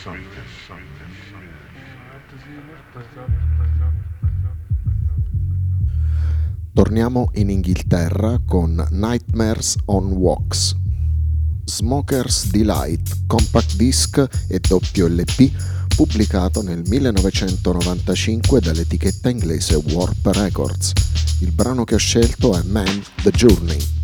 Torniamo in Inghilterra con Nightmares on Wax. Smoker's Delight, compact disc e doppio LP, pubblicato nel 1995 dall'etichetta inglese Warp Records. Il brano che ho scelto è Man the Journey.